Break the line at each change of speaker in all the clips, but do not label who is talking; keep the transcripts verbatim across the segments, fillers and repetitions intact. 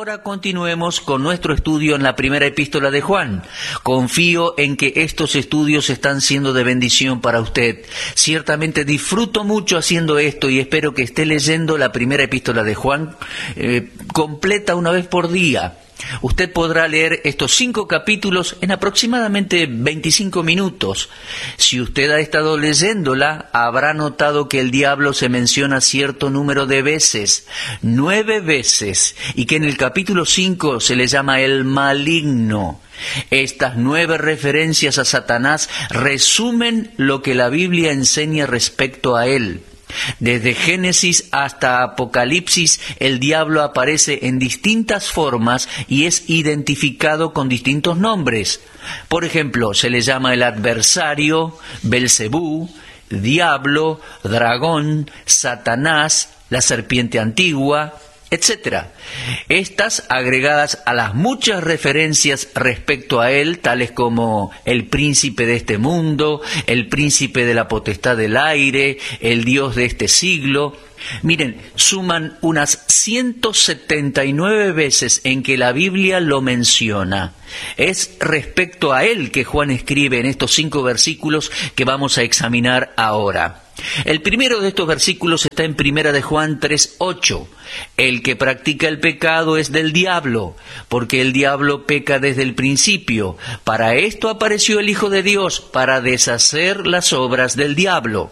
Ahora continuemos con nuestro estudio en la primera epístola de Juan. Confío en que estos estudios están siendo de bendición para usted. Ciertamente disfruto mucho haciendo esto y espero que esté leyendo la primera epístola de Juan eh, completa una vez por día. Usted podrá leer estos cinco capítulos en aproximadamente veinticinco minutos. Si usted ha estado leyéndola, habrá notado que el diablo se menciona cierto número de veces, nueve veces, y que en el capítulo cinco se le llama el maligno. Estas nueve referencias a Satanás resumen lo que la Biblia enseña respecto a él. Desde Génesis hasta Apocalipsis, el diablo aparece en distintas formas y es identificado con distintos nombres. Por ejemplo, se le llama el adversario, Belcebú, diablo, dragón, Satanás, la serpiente antigua, etcétera. Estas, agregadas a las muchas referencias respecto a él, tales como el príncipe de este mundo, el príncipe de la potestad del aire, el Dios de este siglo, miren, suman unas ciento setenta y nueve veces en que la Biblia lo menciona. Es respecto a él que Juan escribe en estos cinco versículos que vamos a examinar ahora. El primero de estos versículos está en primera de Juan tres ocho. El que practica el pecado es del diablo, porque el diablo peca desde el principio. Para esto apareció el Hijo de Dios, para deshacer las obras del diablo.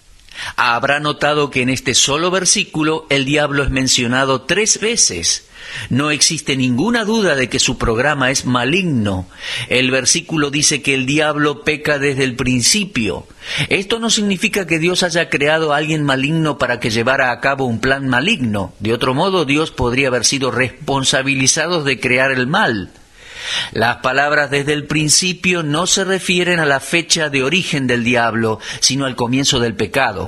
Habrá notado que en este solo versículo el diablo es mencionado tres veces. No existe ninguna duda de que su programa es maligno. El versículo dice que el diablo peca desde el principio. Esto no significa que Dios haya creado a alguien maligno para que llevara a cabo un plan maligno. De otro modo, Dios podría haber sido responsabilizado de crear el mal. Las palabras desde el principio no se refieren a la fecha de origen del diablo, sino al comienzo del pecado.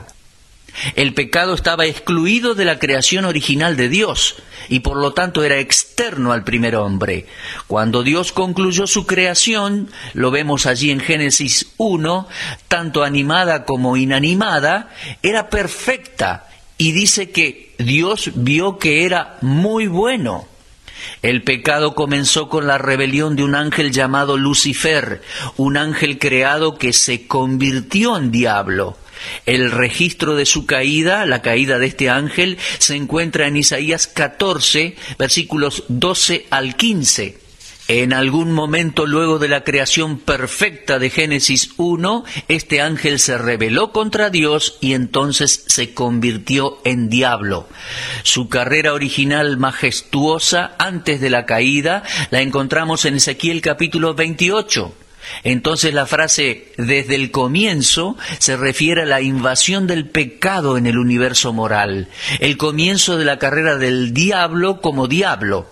El pecado estaba excluido de la creación original de Dios y por lo tanto era externo al primer hombre. Cuando Dios concluyó su creación, lo vemos allí en Génesis uno, tanto animada como inanimada, era perfecta y dice que Dios vio que era muy bueno. El pecado comenzó con la rebelión de un ángel llamado Lucifer, un ángel creado que se convirtió en diablo. El registro de su caída, la caída de este ángel, se encuentra en Isaías catorce, versículos doce al quince. En algún momento luego de la creación perfecta de Génesis uno, este ángel se rebeló contra Dios y entonces se convirtió en diablo. Su carrera original majestuosa antes de la caída la encontramos en Ezequiel capítulo veintiocho. Entonces la frase «desde el comienzo» se refiere a la invasión del pecado en el universo moral, el comienzo de la carrera del diablo como diablo.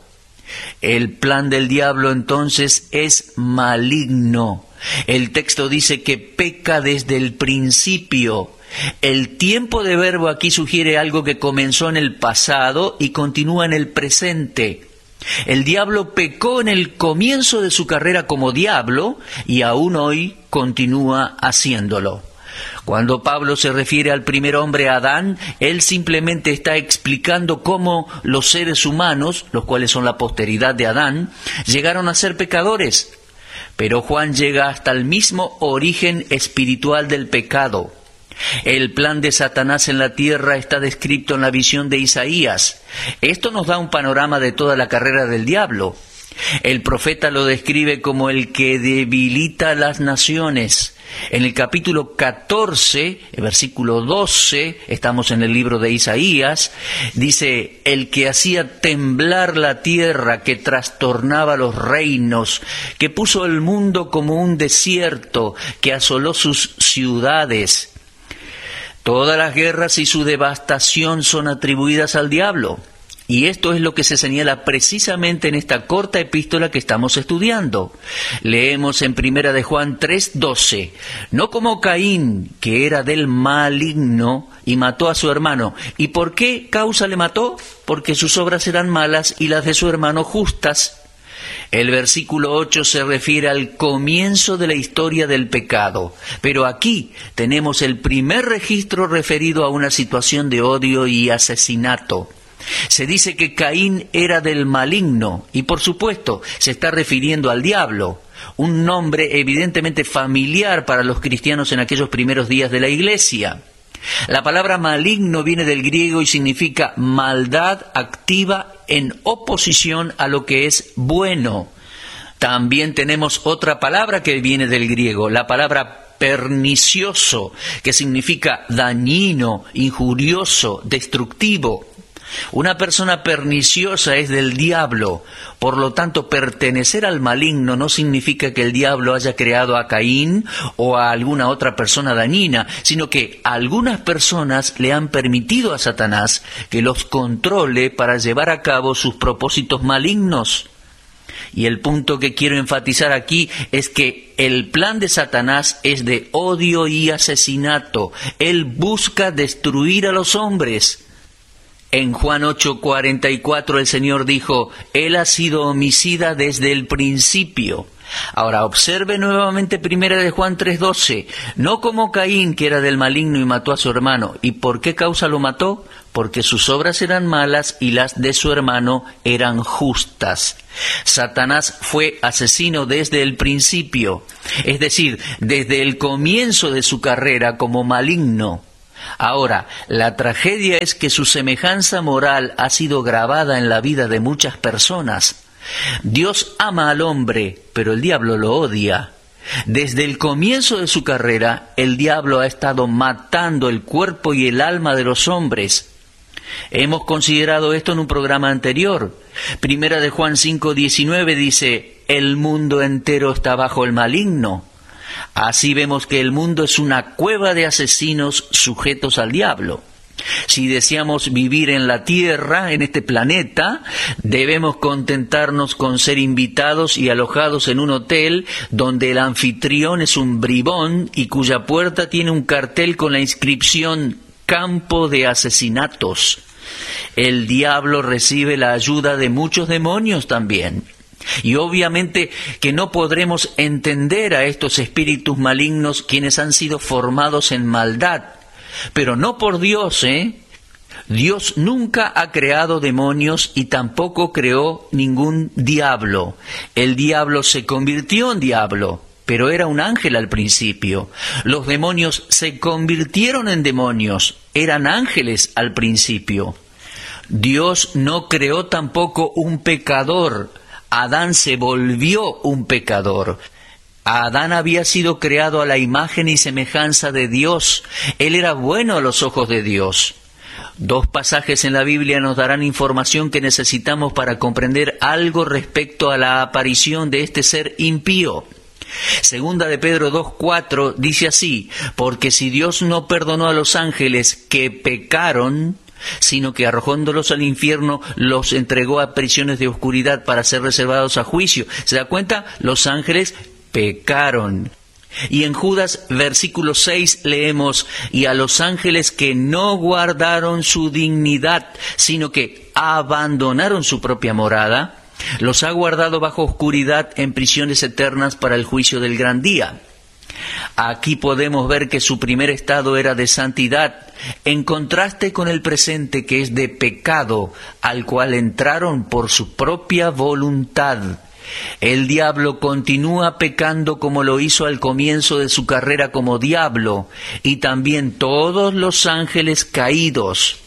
El plan del diablo entonces es maligno. El texto dice que peca desde el principio. El tiempo de verbo aquí sugiere algo que comenzó en el pasado y continúa en el presente. El diablo pecó en el comienzo de su carrera como diablo y aún hoy continúa haciéndolo. Cuando Pablo se refiere al primer hombre Adán, él simplemente está explicando cómo los seres humanos, los cuales son la posteridad de Adán, llegaron a ser pecadores. Pero Juan llega hasta el mismo origen espiritual del pecado. El plan de Satanás en la tierra está descrito en la visión de Isaías. Esto nos da un panorama de toda la carrera del diablo. El profeta lo describe como el que debilita las naciones. En el capítulo catorce, el versículo doce, estamos en el libro de Isaías, dice, el que hacía temblar la tierra, que trastornaba los reinos, que puso el mundo como un desierto, que asoló sus ciudades. Todas las guerras y su devastación son atribuidas al diablo. Y esto es lo que se señala precisamente en esta corta epístola que estamos estudiando. Leemos en primera de Juan tres doce. No como Caín, que era del maligno y mató a su hermano. ¿Y por qué causa le mató? Porque sus obras eran malas y las de su hermano justas. El versículo ocho se refiere al comienzo de la historia del pecado, pero aquí tenemos el primer registro referido a una situación de odio y asesinato. Se dice que Caín era del maligno y por supuesto se está refiriendo al diablo, un nombre evidentemente familiar para los cristianos en aquellos primeros días de la Iglesia. La palabra maligno viene del griego y significa maldad activa en oposición a lo que es bueno. También tenemos otra palabra que viene del griego, la palabra pernicioso, que significa dañino, injurioso, destructivo. Una persona perniciosa es del diablo, por lo tanto pertenecer al maligno no significa que el diablo haya creado a Caín o a alguna otra persona dañina, sino que algunas personas le han permitido a Satanás que los controle para llevar a cabo sus propósitos malignos. Y el punto que quiero enfatizar aquí es que el plan de Satanás es de odio y asesinato. Él busca destruir a los hombres. En Juan ocho cuarenta y cuatro el Señor dijo, Él ha sido homicida desde el principio. Ahora observe nuevamente primera de Juan tres doce, no como Caín, que era del maligno y mató a su hermano. ¿Y por qué causa lo mató? Porque sus obras eran malas y las de su hermano eran justas. Satanás fue asesino desde el principio, es decir, desde el comienzo de su carrera como maligno. Ahora, la tragedia es que su semejanza moral ha sido grabada en la vida de muchas personas. Dios ama al hombre, pero el diablo lo odia. Desde el comienzo de su carrera, el diablo ha estado matando el cuerpo y el alma de los hombres. Hemos considerado esto en un programa anterior. Primera de Juan cinco diecinueve dice, el mundo entero está bajo el maligno. Así vemos que el mundo es una cueva de asesinos sujetos al diablo. Si deseamos vivir en la tierra, en este planeta, debemos contentarnos con ser invitados y alojados en un hotel donde el anfitrión es un bribón y cuya puerta tiene un cartel con la inscripción campo de asesinatos. El diablo recibe la ayuda de muchos demonios también. Y obviamente que no podremos entender a estos espíritus malignos quienes han sido formados en maldad, pero no por Dios, ¿eh? Dios nunca ha creado demonios y tampoco creó ningún diablo. El diablo se convirtió en diablo, pero era un ángel al principio. Los demonios se convirtieron en demonios, eran ángeles al principio. Dios no creó tampoco un pecador. Adán se volvió un pecador. Adán había sido creado a la imagen y semejanza de Dios. Él era bueno a los ojos de Dios. Dos pasajes en la Biblia nos darán información que necesitamos para comprender algo respecto a la aparición de este ser impío. Segunda de Pedro dos cuatro dice así, porque si Dios no perdonó a los ángeles que pecaron, sino que arrojándolos al infierno los entregó a prisiones de oscuridad para ser reservados a juicio. ¿Se da cuenta? Los ángeles pecaron. Y en Judas versículo seis leemos, y a los ángeles que no guardaron su dignidad, sino que abandonaron su propia morada, los ha guardado bajo oscuridad en prisiones eternas para el juicio del gran día. Aquí podemos ver que su primer estado era de santidad, en contraste con el presente que es de pecado, al cual entraron por su propia voluntad. El diablo continúa pecando como lo hizo al comienzo de su carrera como diablo, y también todos los ángeles caídos.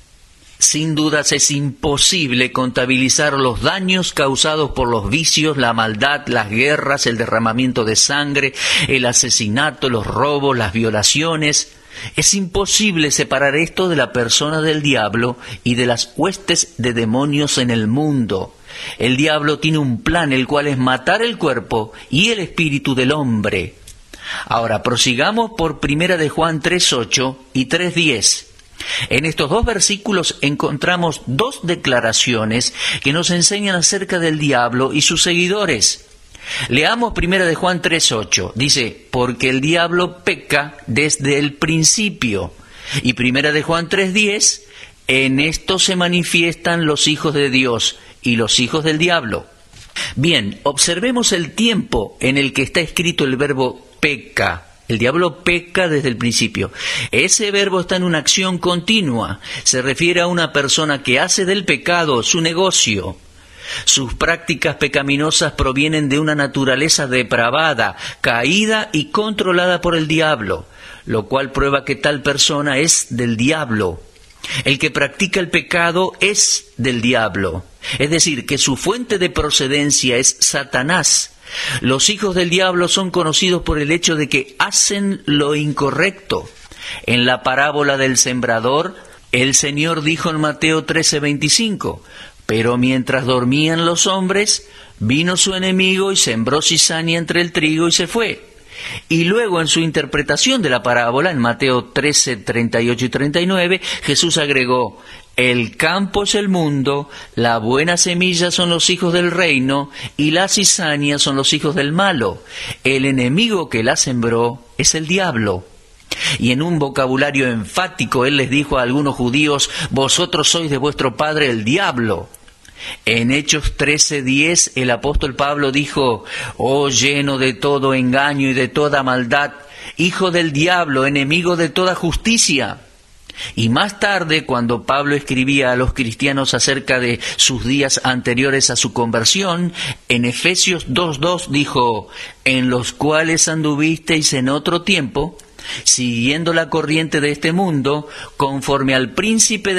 Sin dudas es imposible contabilizar los daños causados por los vicios, la maldad, las guerras, el derramamiento de sangre, el asesinato, los robos, las violaciones. Es imposible separar esto de la persona del diablo y de las huestes de demonios en el mundo. El diablo tiene un plan, el cual es matar el cuerpo y el espíritu del hombre. Ahora, prosigamos por primera de Juan tres ocho y tres diez. En estos dos versículos encontramos dos declaraciones que nos enseñan acerca del diablo y sus seguidores. Leamos primera de Juan tres ocho. Dice, porque el diablo peca desde el principio. Y primera de Juan tres diez, en esto se manifiestan los hijos de Dios y los hijos del diablo. Bien, observemos el tiempo en el que está escrito el verbo peca. El diablo peca desde el principio. Ese verbo está en una acción continua. Se refiere a una persona que hace del pecado su negocio. Sus prácticas pecaminosas provienen de una naturaleza depravada, caída y controlada por el diablo, lo cual prueba que tal persona es del diablo. El que practica el pecado es del diablo, es decir, que su fuente de procedencia es Satanás. Los hijos del diablo son conocidos por el hecho de que hacen lo incorrecto. En la parábola del sembrador, el Señor dijo en Mateo trece veinticinco, pero mientras dormían los hombres, vino su enemigo y sembró cizaña entre el trigo y se fue. Y luego en su interpretación de la parábola, en Mateo trece, treinta y ocho y treinta y nueve, Jesús agregó, el campo es el mundo, la buena semilla son los hijos del reino, y la cizaña son los hijos del malo. El enemigo que la sembró es el diablo. Y en un vocabulario enfático, él les dijo a algunos judíos, vosotros sois de vuestro padre el diablo. En Hechos trece diez, el apóstol Pablo dijo, oh lleno de todo engaño y de toda maldad, hijo del diablo, enemigo de toda justicia. Y más tarde, cuando Pablo escribía a los cristianos acerca de sus días anteriores a su conversión, en Efesios dos dos dijo, en los cuales anduvisteis en otro tiempo, siguiendo la corriente de este mundo, conforme al príncipe de